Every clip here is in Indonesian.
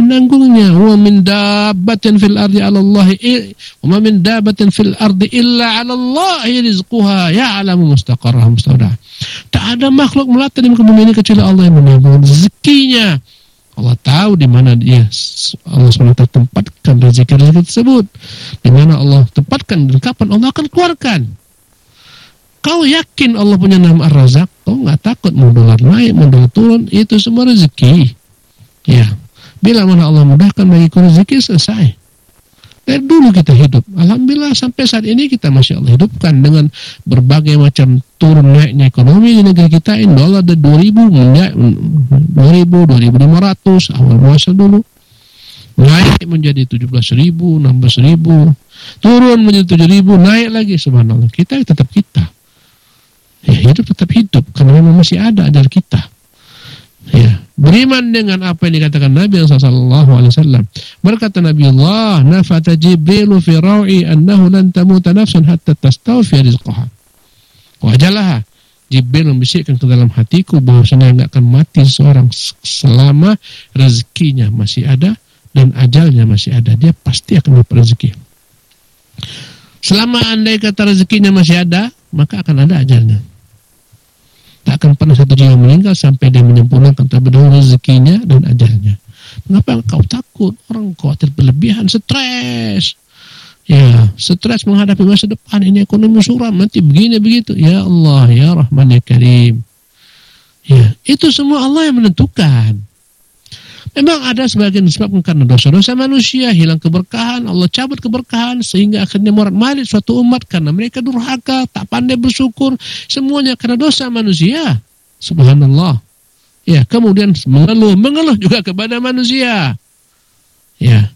menanggungnya. Wa min dabbatin fil ardi 'ala Allah wa ma min dabbatin fil ardi illa 'ala Allah rizquha ya'lamu mustaqarraha mustawda'aha. Tak ada makhluk melata di muka bumi ini kecuali Allah yang menanggung rezekinya. Allah tahu di mana dia, Allah SWT tempatkan rezeki tersebut, di mana Allah tempatkan dan kapan Allah akan keluarkan. Kau yakin Allah punya nama Ar-Razak, kau nggak takut mau dolar naik, mau dolar turun, itu semua rezeki. Ya, bila mana Allah mudahkan bagi kau rezeki, selesai. Dari dulu kita hidup, alhamdulillah sampai saat ini kita masih Allah hidupkan dengan berbagai macam turun naiknya ekonomi di negeri kita. Ini dolar ada 2.000, menjadi 2.000, 2.500 awal masa dulu, naik menjadi 17.000, 16.000, turun menjadi 7.000, naik lagi. Subhanallah, kita tetap kita. Ya, hidup tetap hidup karena memang masih ada ajal kita. Ya, beriman dengan apa yang dikatakan Nabi sallallahu alaihi wasallam. Berkata Nabi Allah, nafata Jibrilu fi rawi annahu lan tamuta nafsun hatta tastawfi rizqaha. Wajalaha. Jibril membisikkan ke dalam hatiku bahwasanya enggak akan mati seseorang selama rezekinya masih ada dan ajalnya masih ada. Dia pasti akan dapat rezeki. Selama andai kata rezekinya masih ada, maka akan ada ajalnya. Tak akan pernah satu jiwa meninggal sampai dia menyempurnakan terlebih dahulu rezekinya dan ajalnya. Mengapa kau takut? Orang khawatir berlebihan, stres. Ya, stres menghadapi masa depan. Ini ekonomi suram, nanti begini begitu. Ya Allah, ya Rahman, ya Karim. Ya, itu semua Allah yang menentukan. Memang ada sebagian disebabkan karena dosa-dosa manusia, hilang keberkahan, Allah cabut keberkahan sehingga akhirnya morat-marit suatu umat karena mereka durhaka, tak pandai bersyukur, semuanya karena dosa manusia. Subhanallah. Ya, kemudian mengeluh juga kepada manusia. Ya.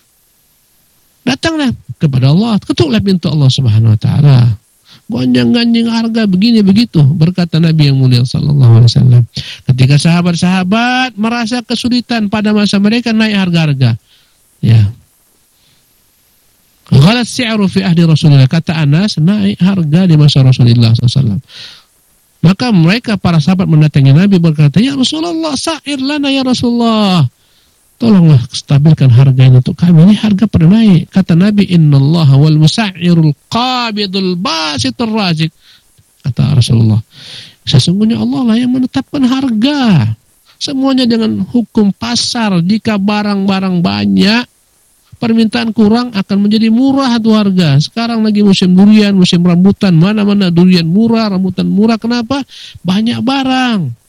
Datanglah kepada Allah, ketuklah pintu Allah Subhanahu wa taala. Gonjang-ganjing harga begini begitu, berkata Nabi yang mulia sallallahu alaihi wasallam. Ketika sahabat-sahabat merasa kesulitan pada masa mereka naik harga-harga. Ya. Ghalat si'ru fi ahdi Rasulullah, kata Anas, naik harga di masa Rasulullah sallallahu alaihi wasallam. Maka mereka para sahabat mendatangi Nabi berkata, "Ya Rasulullah, sa'ir lana ya Rasulullah. Tolonglah stabilkan harga ini untuk kami. Ini harga pada naik." Kata Nabi, "Innallaha wal musa'irul qabidul basitur razik." Kata Rasulullah, sesungguhnya Allah lah yang menetapkan harga. Semuanya dengan hukum pasar. Jika barang-barang banyak, permintaan kurang, akan menjadi murah itu harga. Sekarang lagi musim durian, musim rambutan. Mana-mana durian murah, rambutan murah. Kenapa? Banyak barang.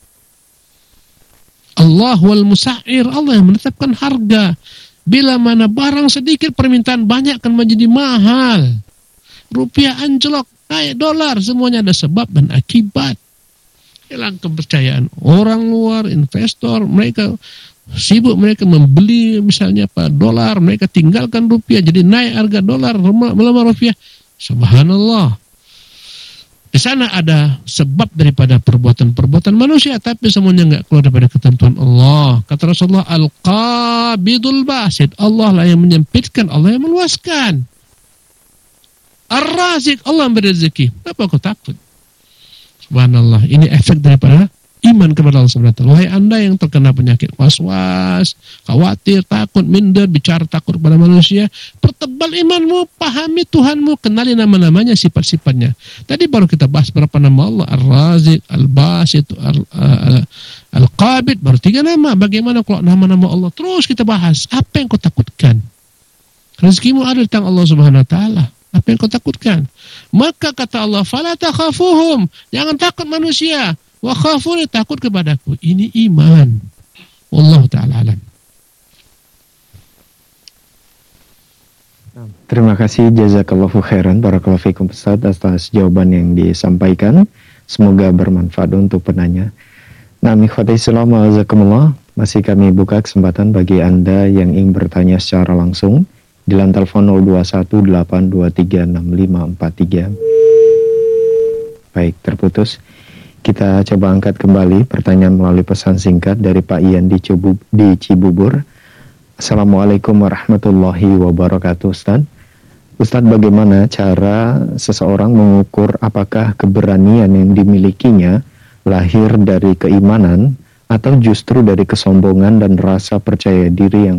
Allah wal musa'ir, Allah yang menetapkan harga. Bila mana barang sedikit, permintaan banyak akan menjadi mahal. Rupiah anjlok, naik dolar, semuanya ada sebab dan akibat. Hilang kepercayaan orang luar, investor, mereka sibuk mereka membeli misalnya dolar, mereka tinggalkan rupiah, jadi naik harga dolar, melemah rupiah. Subhanallah. Di sana ada sebab daripada perbuatan-perbuatan manusia, tapi semuanya enggak keluar daripada ketentuan Allah. Kata Rasulullah, Al-Qabidul Basid, Allah lah yang menyempitkan, Allah yang meluaskan. Ar-Razik, Allah yang beri rezeki. Kenapa kau takut? Subhanallah, ini efek daripada iman kepada Allah SWT. Wahai anda yang terkena penyakit was-was, khawatir, takut, minder, bicara takut kepada manusia, pertebal imanmu, pahami Tuhanmu, kenali nama-namanya, sifat-sifatnya. Tadi baru kita bahas berapa nama Allah, Ar-Razik, Al-Basit, Al-Qabid, baru 3 nama. Bagaimana kalau nama-nama Allah terus kita bahas? Apa yang kau takutkan? Rezekimu ada di tangan Allah Subhanahu wa taala. Apa yang kau takutkan? Maka kata Allah, fala takhafuhum, jangan takut manusia. Wa khafuni, takut kepadaku. Ini iman. Wallahu ta'ala alam. Terima kasih, jazakallahu khairan, barakallahu fikum Ustaz atas jawaban yang disampaikan. Semoga bermanfaat untuk penanya. Nah, ikhwati Islam, jazakumullah. Masih kami buka kesempatan bagi Anda yang ingin bertanya secara langsung di line telepon 0218236543. Baik, terputus. Kita coba angkat kembali pertanyaan melalui pesan singkat dari Pak Ian di Cibubur. Assalamualaikum warahmatullahi wabarakatuh, Ustaz. Ustaz, bagaimana cara seseorang mengukur apakah keberanian yang dimilikinya lahir dari keimanan atau justru dari kesombongan dan rasa percaya diri yang